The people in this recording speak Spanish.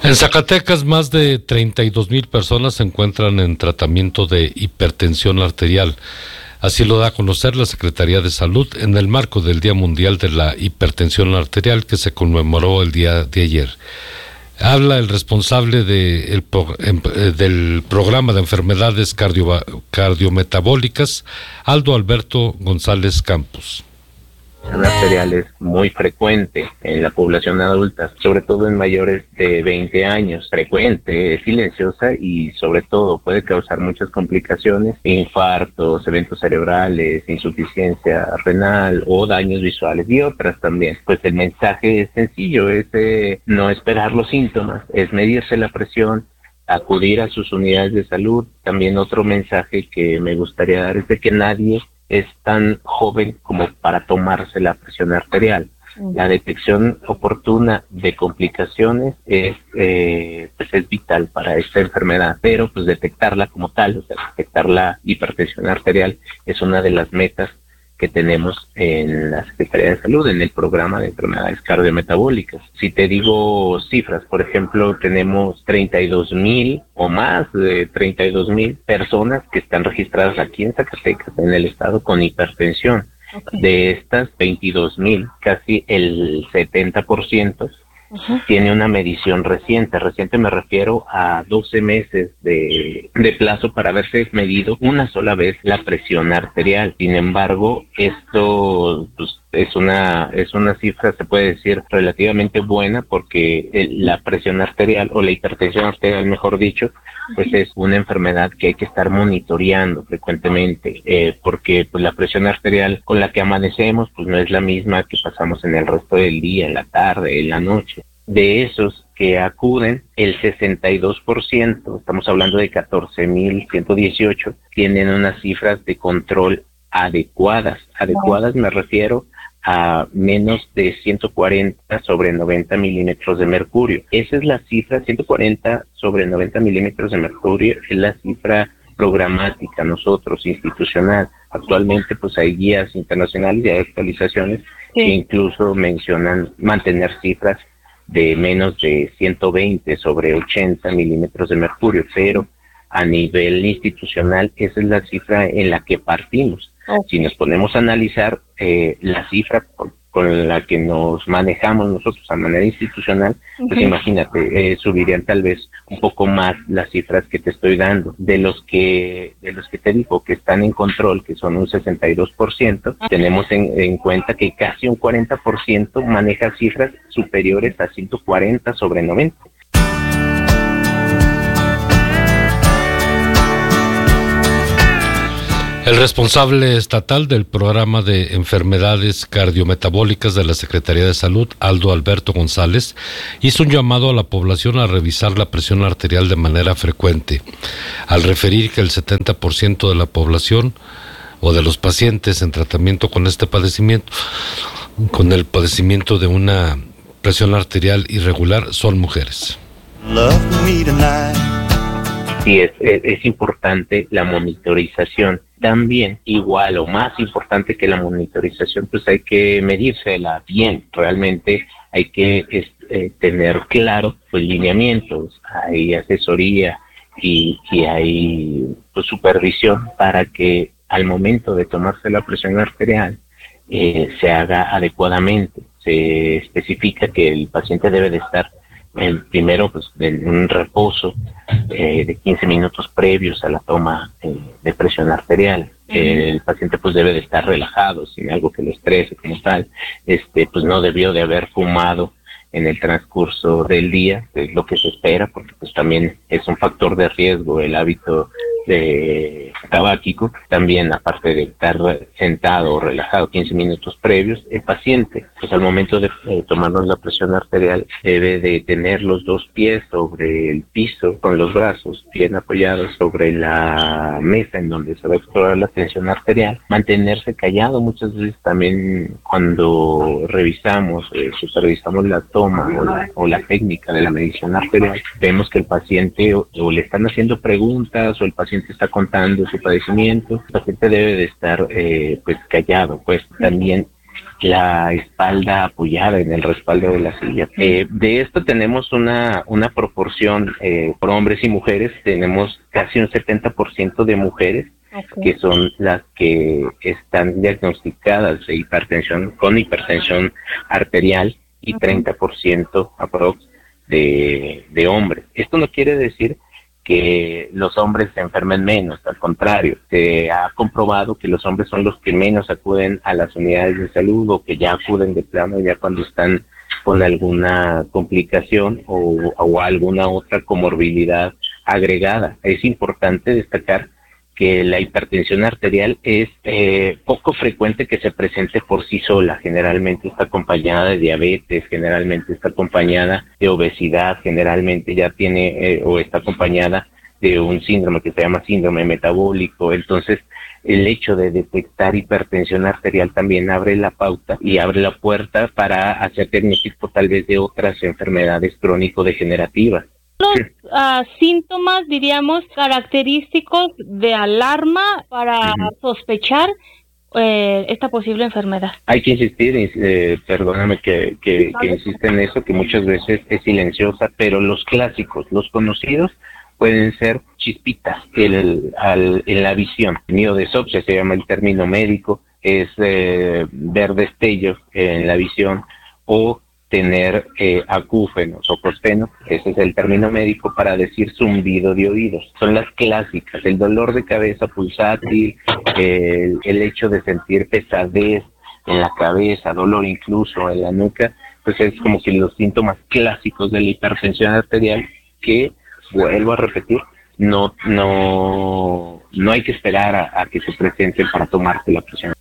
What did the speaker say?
En Zacatecas, más de 32,000 personas se encuentran en tratamiento de hipertensión arterial. Así lo da a conocer la Secretaría de Salud en el marco del Día Mundial de la Hipertensión Arterial que se conmemoró el día de ayer. Habla el responsable del programa de enfermedades cardiometabólicas, Aldo Alberto González Campos. Arterial es muy frecuente en la población adulta, sobre todo en mayores de 20 años. Frecuente, es silenciosa y sobre todo puede causar muchas complicaciones, infartos, eventos cerebrales, insuficiencia renal o daños visuales y otras también. Pues el mensaje es sencillo, es no esperar los síntomas, es medirse la presión, acudir a sus unidades de salud. También otro mensaje que me gustaría dar es de que nadie es tan joven como para tomarse la presión arterial. La detección oportuna de complicaciones es vital para esta enfermedad, pero pues detectarla como tal, o sea, detectar la hipertensión arterial es una de las metas que tenemos en la Secretaría de Salud, en el programa de enfermedades cardiometabólicas. Si te digo cifras, por ejemplo, tenemos 32,000 o más de 32,000 personas que están registradas aquí en Zacatecas, en el estado, con hipertensión. Okay. De estas 22,000, casi el 70% tiene una medición reciente. Reciente me refiero a 12 meses de plazo para haberse medido una sola vez la presión arterial. Sin embargo, esto pues, es una cifra, se puede decir, relativamente buena, porque la presión arterial o la hipertensión arterial, mejor dicho, pues es una enfermedad que hay que estar monitoreando frecuentemente, porque pues la presión arterial con la que amanecemos pues no es la misma que pasamos en el resto del día, en la tarde, en la noche. De esos que acuden, el 62%, estamos hablando de 14,118, tienen unas cifras de control adecuadas. Adecuadas me refiero a menos de 140 sobre 90 milímetros de mercurio. Esa es la cifra, 140 sobre 90 milímetros de mercurio, es la cifra programática, nosotros, institucional. Actualmente pues hay guías internacionales y hay actualizaciones que incluso mencionan mantener cifras de menos de 120 sobre 80 milímetros de mercurio, pero a nivel institucional esa es la cifra en la que partimos. Si nos ponemos a analizar la cifra con la que nos manejamos nosotros a manera institucional, pues imagínate, subirían tal vez un poco más las cifras que te estoy dando. De los que te digo que están en control, que son un 62%, tenemos en cuenta que casi un 40% maneja cifras superiores a 140 sobre 90. El responsable estatal del programa de enfermedades cardiometabólicas de la Secretaría de Salud, Aldo Alberto González, hizo un llamado a la población a revisar la presión arterial de manera frecuente, al referir que el 70% de la población o de los pacientes en tratamiento con este padecimiento, con el padecimiento de una presión arterial irregular, son mujeres. Sí, es importante la monitorización. También, igual o más importante que la monitorización, pues hay que medírsela bien. Realmente hay que tener claro pues lineamientos, hay asesoría y hay pues supervisión para que al momento de tomarse la presión arterial se haga adecuadamente. Se especifica que el paciente debe de estar primero pues en un reposo de 15 minutos previos a la toma de presión arterial. El paciente pues debe de estar relajado, sin algo que lo estrese como tal. Pues no debió de haber fumado en el transcurso del día, es lo que se espera, porque pues también es un factor de riesgo el hábito de tabáquico. También, aparte de estar sentado o relajado 15 minutos previos, el paciente pues al momento de tomarnos la presión arterial debe de tener los dos pies sobre el piso, con los brazos bien apoyados sobre la mesa en donde se va a explorar la tensión arterial, mantenerse callado. Muchas veces también cuando revisamos, supervisamos la toma o la técnica de la medición arterial, vemos que el paciente o le están haciendo preguntas o el paciente está contando su padecimiento. El paciente debe de estar pues callado. Pues también la espalda apoyada en el respaldo de la silla. De esto tenemos una proporción por hombres y mujeres. Tenemos casi un 70% de mujeres que son las que están diagnosticadas de hipertensión con hipertensión arterial y 30% aprox de hombres. Esto no quiere decir que los hombres se enfermen menos, al contrario, se ha comprobado que los hombres son los que menos acuden a las unidades de salud o que ya acuden de plano ya cuando están con alguna complicación o alguna otra comorbilidad agregada. Es importante destacar que la hipertensión arterial es poco frecuente que se presente por sí sola. Generalmente está acompañada de diabetes, generalmente está acompañada de obesidad, generalmente ya tiene o está acompañada de un síndrome que se llama síndrome metabólico. Entonces, el hecho de detectar hipertensión arterial también abre la pauta y abre la puerta para hacer diagnóstico tal vez de otras enfermedades crónico-degenerativas. Los síntomas, diríamos, característicos de alarma para sospechar esta posible enfermedad. Hay que insistir, perdóname que insiste en eso, que muchas veces es silenciosa, pero los clásicos, los conocidos, pueden ser chispitas en la visión. Miodeusopsia se llama el término médico, es ver destellos en la visión o tener acúfenos o fosfenos, ese es el término médico para decir zumbido de oídos. Son las clásicas, el dolor de cabeza pulsátil, el hecho de sentir pesadez en la cabeza, dolor incluso en la nuca, pues es como que los síntomas clásicos de la hipertensión arterial que, vuelvo a repetir, no hay que esperar a que se presenten para tomarse la presión.